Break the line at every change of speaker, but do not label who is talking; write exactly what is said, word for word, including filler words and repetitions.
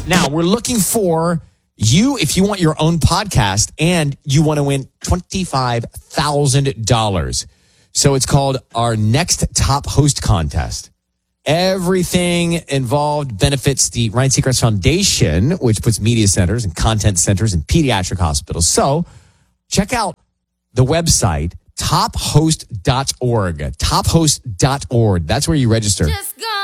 Now, we're looking for you if you want your own podcast and you want to win twenty-five thousand dollars. So it's called our Next Top Host Contest. Everything involved benefits the Ryan Seacrest Foundation, which puts media centers and content centers in pediatric hospitals. So check out the website, top host dot org. top host dot org. That's where you register.
Just go.